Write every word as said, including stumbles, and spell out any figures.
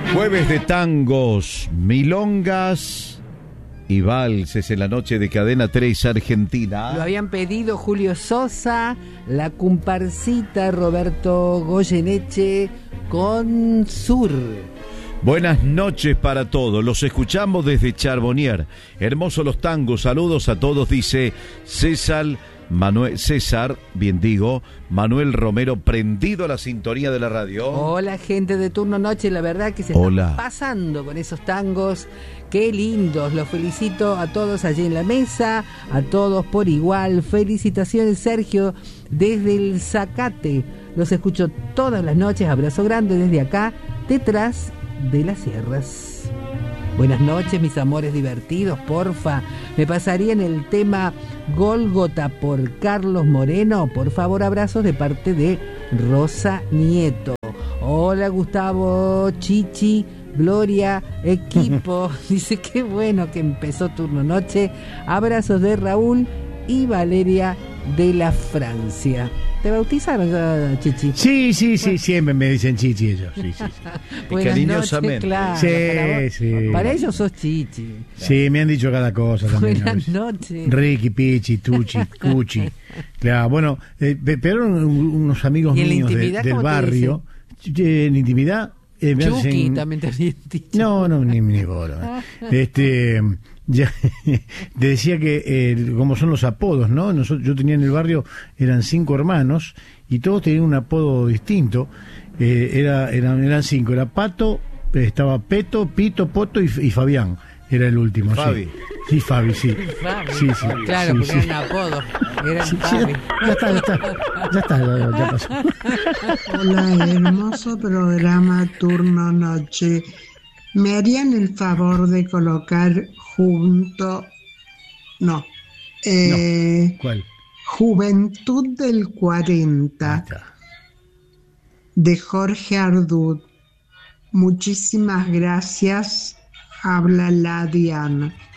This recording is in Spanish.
Jueves de tangos, milongas y valses en la noche de Cadena tres Argentina. Lo habían pedido Julio Sosa, la comparsita Roberto Goyeneche con Sur. Buenas noches para todos, los escuchamos desde Charbonnier. Hermosos los tangos, saludos a todos, dice César Manuel, César, bien digo, Manuel Romero, prendido a la sintonía de la radio. Hola, gente de Turno Noche, la verdad que se Hola. están pasando con esos tangos. Qué lindos, los felicito a todos allí en la mesa, a todos por igual. Felicitaciones, Sergio, desde el Zacate. Los escucho todas las noches, abrazo grande desde acá, detrás de las sierras. Buenas noches, mis amores divertidos, porfa. Me pasarían el tema Gólgota por Carlos Moreno. Por favor, abrazos de parte de Rosa Nieto. Hola, Gustavo, Chichi, Gloria, equipo. Dice, qué bueno que empezó Turno Noche. Abrazos de Raúl y Valeria de la Francia. ¿Te bautizaron ya, Chichi? Sí, sí, sí, siempre me dicen Chichi ellos. Sí, sí, sí. Cariñosamente. Noches, claro, Sí, para vos, sí. Para ellos sos Chichi. Sí, me han dicho cada cosa también. Buenas noches. Ricky, Pichi, Tuchi, Cuchi. Claro, bueno, eh, pero unos amigos ¿Y en la míos de- intimidad del cómo te barrio, eh, en intimidad, eh, me Chucky hacen- también te había dicho. No, no, ni ni bolo. Este, ya, te decía que eh, como son los apodos, ¿no? Nosotros, yo tenía en el barrio, eran cinco hermanos y todos tenían un apodo distinto. Eh, era, eran, eran cinco, era Pato, eh, estaba Peto, Pito, Poto y, y Fabián. Era el último, Fabi. sí. Sí, Fabi, sí. Fabi. Sí, sí. Claro, sí, porque sí. era un apodo. Era Sí, un sí, Fabi. ya está, ya está, ya está, ya, ya pasó. Hola, hermoso programa Turno Noche. ¿Me harían el favor de colocar junto, no, eh, ¿Cuál? Juventud del Ahí cuarenta, está. de Jorge Ardud? Muchísimas gracias. Habla la Diana.